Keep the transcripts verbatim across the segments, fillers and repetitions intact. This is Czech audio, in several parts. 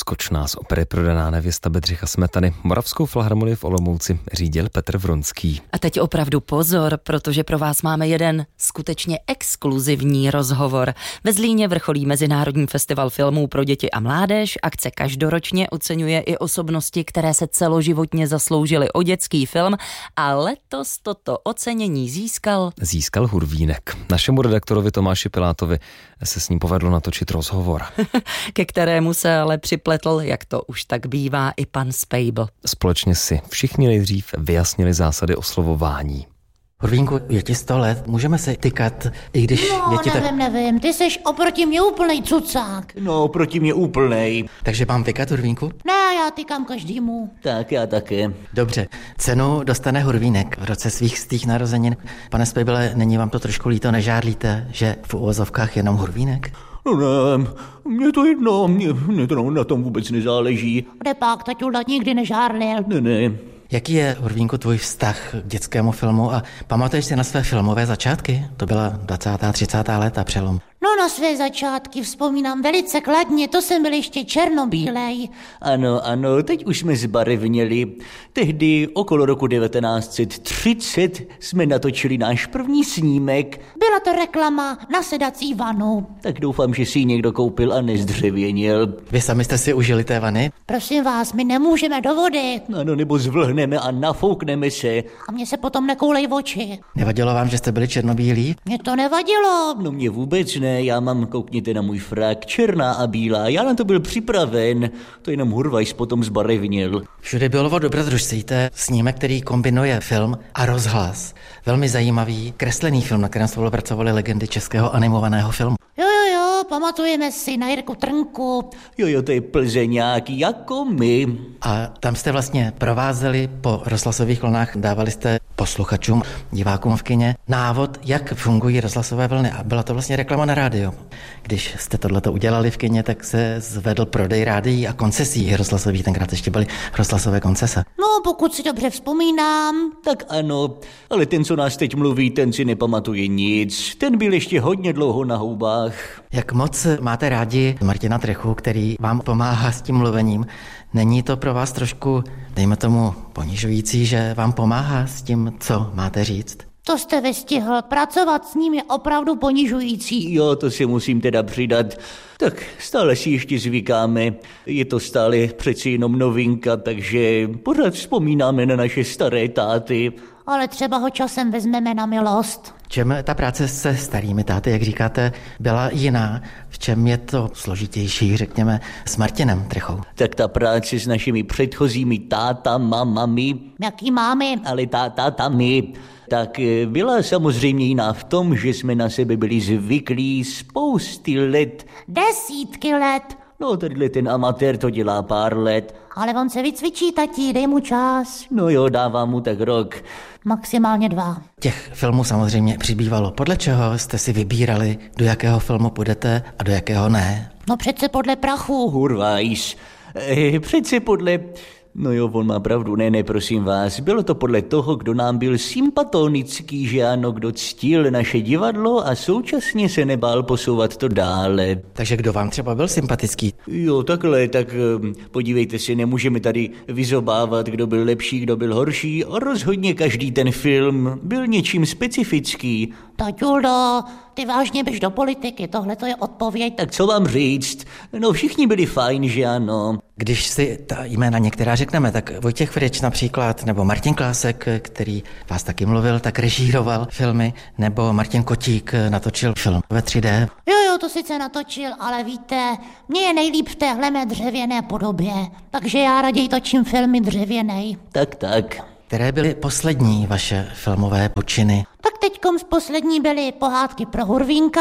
Skočná z opery Prodaná nevěsta Bedřicha Smetany. Moravskou filharmonii v Olomouci řídil Petr Vronský. A teď opravdu pozor, protože pro vás máme jeden skutečně exkluzivní rozhovor. Ve Zlíně vrcholí Mezinárodní festival filmů pro děti a mládež. Akce každoročně oceňuje i osobnosti, které se celoživotně zasloužily o dětský film, a letos toto ocenění získal... Získal Hurvínek. Našemu redaktorovi Tomáši Pilátovi se s ním povedlo natočit rozhovor. Ke kterému se ale připletl, jak to už tak bývá, i pan Spejbl. Společně si všichni nejdřív vyjasnili zásady oslovování. Hurvínku, je ti sto let, můžeme se tykat, i když no, je ti nevím, tak... nevím, ty seš oproti mě úplnej cucák. No, oproti mě úplnej. Takže mám tykat, Hurvínku? Ne, já tykám každému. Tak, já také. Dobře, cenu dostane Hurvínek v roce svých stých narozenin. Pane Spejbele, není vám to trošku líto, nežádlíte, že v uvozovkách jenom Hurvínek? No ne, mně to jedno, mě, mě to na tom vůbec nezáleží. Kde pak, taťulda nikdy nežárlil. Ne, ne. Jaký je, Hurvínku, tvůj vztah k dětskému filmu a pamatuješ si na své filmové začátky? To byla dvacátá, třicátá léta přelom. No, na své začátky vzpomínám velice kladně, to jsem byl ještě černobílej. Ano, ano, teď už jsme zbarevněli. Tehdy okolo roku devatenáct set třicet jsme natočili náš první snímek. Byla to reklama na sedací vanu. Tak doufám, že si ji někdo koupil a nezdřevěnil. Vy sami jste si užili té vany? Prosím vás, my nemůžeme do vody. Ano, nebo zvlhneme a nafoukneme se. A mně se potom nekoulej v oči. Nevadilo vám, že jste byli černobílí? Mně to nevadilo. No mě vůbec ne, já mám, koukněte na můj frak, černá a bílá, já na to byl připraven, to jenom Hurvajs potom zbarevnil. Všude bylo o dobrodružství, to je snímek, který kombinuje film a rozhlas. Velmi zajímavý, kreslený film, na kterém spolupracovali legendy českého animovaného filmu. Jo, jo, jo, pamatujeme si na Jirku Trnku. Jo, jo, to je Plzeňák jako my. A tam jste vlastně provázeli po rozhlasových vlnách, dávali jste posluchačům, divákům v kině návod, jak fungují rozhlasové vlny. A byla to vlastně reklama na rádio. Když jste tohleto udělali v kině, tak se zvedl prodej rádií a koncesí rozhlasových. Tenkrát ještě byly rozhlasové koncese. No, pokud si dobře vzpomínám. Tak ano, ale ten, co nás teď mluví, ten si nepamatuje nic. Ten byl ještě hodně dlouho na houbách. Jak moc máte rádi Martina Trechu, který vám pomáhá s tím mluvením? Není to pro vás trošku, dejme tomu, ponižující, že vám pomáhá s tím, co máte říct? To jste vystihl, pracovat s ním je opravdu ponižující. Jo, to si musím teda přidat. Tak stále si ještě zvykáme, je to stále přeci jenom novinka, takže pořád vzpomínáme na naše staré táty. Ale třeba ho časem vezmeme na milost. V čem ta práce se starými táty, jak říkáte, byla jiná? V čem je to složitější, řekněme, s Martinem Trechou? Tak ta práce s našimi předchozími tátama, mami, Jaký mámy? ale tátami, tak byla samozřejmě jiná v tom, že jsme na sebe byli zvyklí spousty let. Desítky let. No, tadyhle ten amatér to dělá pár let. Ale on se vycvičí, tatí, dej mu čas. No jo, dává mu tak rok. Maximálně dva. Těch filmů samozřejmě přibývalo. Podle čeho jste si vybírali, do jakého filmu půjdete a do jakého ne? No přece podle prachu. Hurvajs. E, přece podle... No jo, on má pravdu, ne, ne, prosím vás. Bylo to podle toho, kdo nám byl sympatonický, že ano, kdo ctil naše divadlo a současně se nebál posouvat to dále. Takže kdo vám třeba byl sympatický? Jo, takhle, tak podívejte si, nemůžeme tady vyzobávat, kdo byl lepší, kdo byl horší. Rozhodně každý ten film byl něčím specifický. Taťuldo, ty vážně běž do politiky, tohle to je odpověď. Tak co vám říct? No všichni byli fajn, že ano. Když si ta jména některá řekneme, tak Vojtěch Frič například, nebo Martin Klásek, který vás taky mluvil, tak režíroval filmy, nebo Martin Kotík natočil film ve tři dé. Jo, jo, to sice natočil, ale víte, mně je nejlíp v téhle mé dřevěné podobě, takže já raději točím filmy dřevěnej. Tak, tak. Které byly poslední vaše filmové počiny? Tak teďkom z poslední byly Pohádky pro Hurvínka.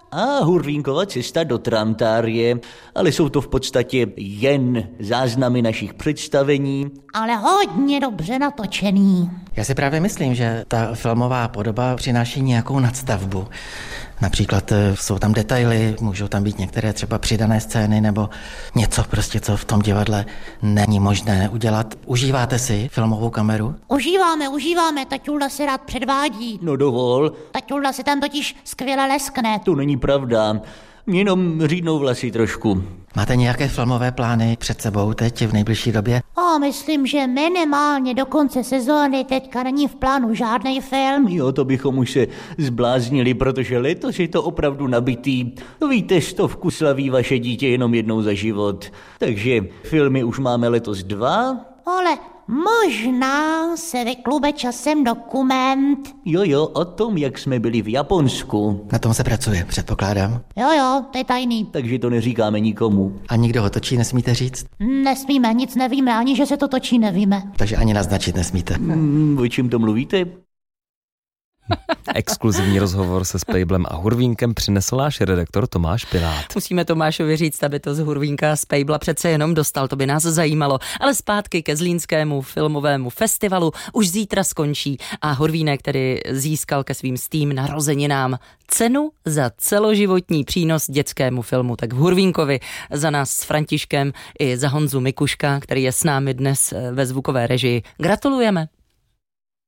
A Hurvínkova cesta do Trantárie, ale jsou to v podstatě jen záznamy našich představení. Ale hodně dobře natočený. Já si právě myslím, že ta filmová podoba přináší nějakou nadstavbu. Například jsou tam detaily, můžou tam být některé třeba přidané scény nebo něco prostě, co v tom divadle není možné udělat. Užíváte si filmovou kameru? Užíváme, užíváme, taťulda se rád předvádí. No dovol. Taťulda se tam totiž skvěle leskne. To není pravda. Jenom řídnou vlasy trošku. Máte nějaké filmové plány před sebou teď v nejbližší době? O, myslím, že minimálně do konce sezóny teďka není v plánu žádný film. Jo, to bychom už se zbláznili, protože letos je to opravdu nabitý. Víte, stovku slaví vaše dítě jenom jednou za život. Takže filmy už máme letos dva. Ale možná se vyklube časem dokument. Jo, jo, o tom, jak jsme byli v Japonsku. Na tom se pracuje, předpokládám. Jo, jo, to je tajný. Takže to neříkáme nikomu. A nikdo ho točí, nesmíte říct? Nesmíme, nic nevíme, ani že se to točí nevíme. Takže ani naznačit nesmíte. Hmm, o čem to mluvíte? Exkluzivní rozhovor se Spejblem a Hurvínkem přinesl náš redaktor Tomáš Pilát. Musíme Tomášovi říct, aby to z Hurvínka a Spejbla přece jenom dostal, to by nás zajímalo. Ale zpátky ke Zlínskému filmovému festivalu už zítra skončí a Hurvínek tedy získal ke svým stým narozeninám cenu za celoživotní přínos dětskému filmu. Tak v Hurvínkovi za nás s Františkem i za Honzu Mikuška, který je s námi dnes ve zvukové režii, gratulujeme.